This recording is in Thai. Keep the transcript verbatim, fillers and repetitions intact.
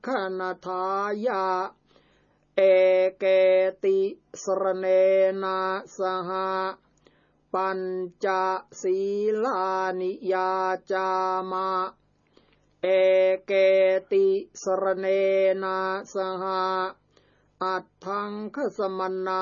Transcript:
คณทายาเอเกติสรเนนะสหปัญจศีลานิยาจามะเอเกติสรเนนะสหอัตถังคสมนา